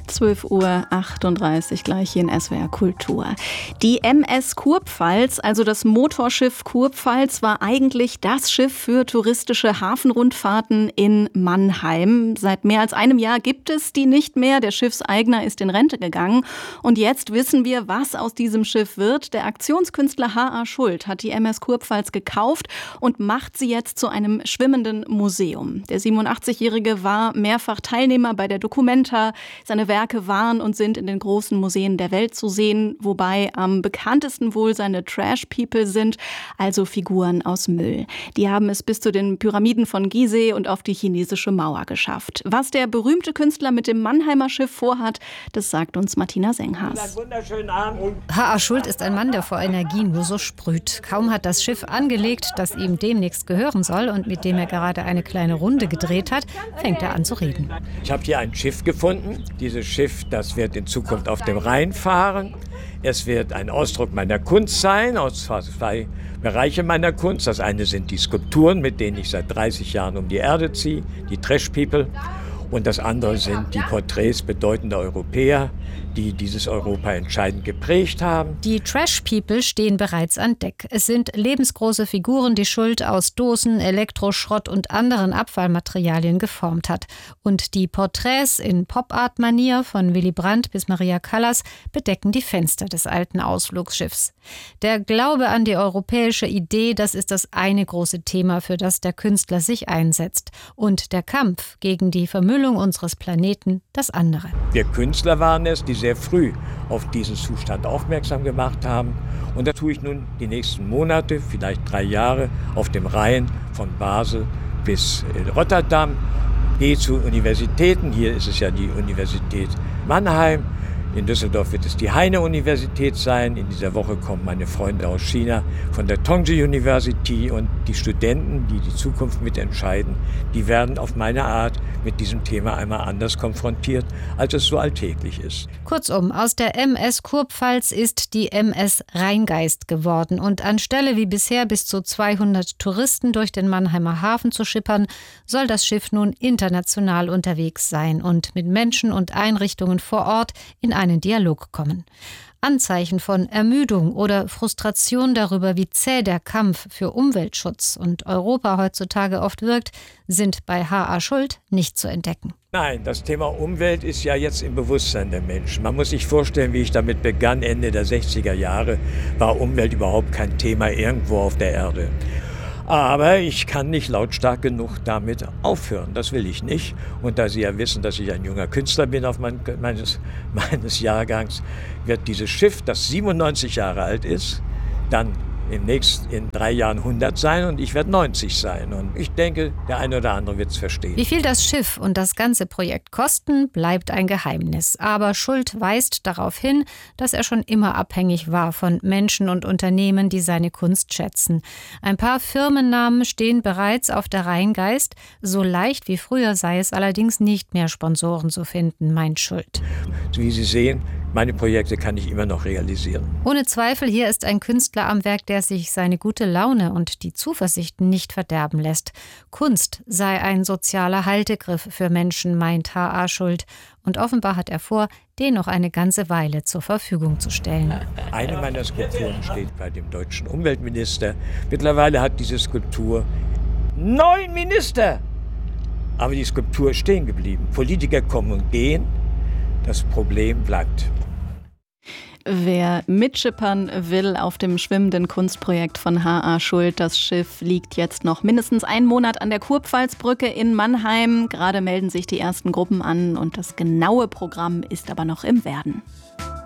12:38 Uhr gleich hier in SWR Kultur. Die MS Kurpfalz, also das Motorschiff Kurpfalz, war eigentlich das Schiff für touristische Hafenrundfahrten in Mannheim. Seit mehr als einem Jahr gibt es die nicht mehr. Der Schiffseigner ist in Rente gegangen. Und jetzt wissen wir, was aus diesem Schiff wird. Der Aktionskünstler H.A. Schuld hat die MS Kurpfalz gekauft und macht sie jetzt zu einem schwimmenden Museum. Der 87-Jährige war mehrfach Teilnehmer bei der Documenta. Seine Werke waren und sind in den großen Museen der Welt zu sehen, wobei am bekanntesten wohl seine Trash-People sind, also Figuren aus Müll. Die haben es bis zu den Pyramiden von Gizeh und auf die chinesische Mauer geschafft. Was der berühmte Künstler mit dem Mannheimer Schiff vorhat, das sagt uns Martina Senghaas. H.A. Schuld ist ein Mann, der vor Energie nur so sprüht. Kaum hat das Schiff angelegt, das ihm demnächst gehören soll und mit dem er gerade eine kleine Runde gedreht hat, fängt er an zu reden. Ich habe hier ein Schiff gefunden. Dieses Schiff, das wird in Zukunft auf dem Rhein fahren. Es wird ein Ausdruck meiner Kunst sein, aus zwei Bereiche meiner Kunst. Das eine sind die Skulpturen, mit denen ich seit 30 Jahren um die Erde ziehe, die Trash People. Und das andere sind die Porträts bedeutender Europäer, die dieses Europa entscheidend geprägt haben. Die Trash People stehen bereits an Deck. Es sind lebensgroße Figuren, die Schuld aus Dosen, Elektroschrott und anderen Abfallmaterialien geformt hat. Und die Porträts in Pop-Art-Manier von Willy Brandt bis Maria Callas bedecken die Fenster des alten Ausflugsschiffs. Der Glaube an die europäische Idee, das ist das eine große Thema, für das der Künstler sich einsetzt. Und der Kampf gegen die Vermüllung unseres Planeten das andere. Wir Künstler waren es, die sehr früh auf diesen Zustand aufmerksam gemacht haben. Und da tue ich nun die nächsten Monate, vielleicht 3 Jahre, auf dem Rhein von Basel bis Rotterdam. Gehe zu Universitäten, hier ist es ja die Universität Mannheim. In Düsseldorf wird es die Heine-Universität sein. In dieser Woche kommen meine Freunde aus China von der Tongji University und die Studenten, die die Zukunft mitentscheiden, die werden auf meine Art mit diesem Thema einmal anders konfrontiert, als es so alltäglich ist. Kurzum, aus der MS Kurpfalz ist die MS Rheingeist geworden und anstelle wie bisher bis zu 200 Touristen durch den Mannheimer Hafen zu schippern, soll das Schiff nun international unterwegs sein und mit Menschen und Einrichtungen vor Ort in einen Dialog kommen. Anzeichen von Ermüdung oder Frustration darüber, wie zäh der Kampf für Umweltschutz und Europa heutzutage oft wirkt, sind bei H.A. Schuld nicht zu entdecken. Nein, das Thema Umwelt ist ja jetzt im Bewusstsein der Menschen. Man muss sich vorstellen, wie ich damit begann, Ende der 60er Jahre, war Umwelt überhaupt kein Thema irgendwo auf der Erde. Aber ich kann nicht lautstark genug damit aufhören. Das will ich nicht. Und da Sie ja wissen, dass ich ein junger Künstler bin auf meines Jahrgangs, wird dieses Schiff, das 97 Jahre alt ist, dann in 3 Jahren 100 sein und ich werde 90 sein. Und ich denke, der eine oder andere wird es verstehen. Wie viel das Schiff und das ganze Projekt kosten, bleibt ein Geheimnis. Aber Schuld weist darauf hin, dass er schon immer abhängig war von Menschen und Unternehmen, die seine Kunst schätzen. Ein paar Firmennamen stehen bereits auf der Rheingeist. So leicht wie früher sei es allerdings nicht mehr, Sponsoren zu finden, meint Schuld. Wie Sie sehen, meine Projekte kann ich immer noch realisieren. Ohne Zweifel, hier ist ein Künstler am Werk, der sich seine gute Laune und die Zuversicht nicht verderben lässt. Kunst sei ein sozialer Haltegriff für Menschen, meint H.A. Schuld. Und offenbar hat er vor, den noch eine ganze Weile zur Verfügung zu stellen. Eine meiner Skulpturen steht bei dem deutschen Umweltminister. Mittlerweile hat diese Skulptur 9 Minister. Aber die Skulptur ist stehen geblieben. Politiker kommen und gehen. Das Problem bleibt. Wer mitschippern will auf dem schwimmenden Kunstprojekt von H.A. Schuld, das Schiff liegt jetzt noch mindestens einen Monat an der Kurpfalzbrücke in Mannheim. Gerade melden sich die ersten Gruppen an und das genaue Programm ist aber noch im Werden.